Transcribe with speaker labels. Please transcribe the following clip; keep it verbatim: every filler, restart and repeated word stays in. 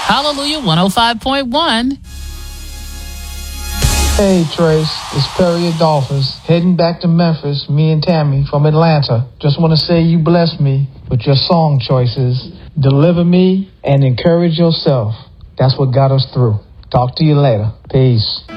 Speaker 1: Hallelujah one oh five point one.
Speaker 2: Hey Trace, it's Perry Adolphus, heading back to Memphis, me and Tammy from Atlanta. Just want to say you bless me with your song choices. Deliver me and encourage yourself. That's what got us through. Talk to you later. Peace.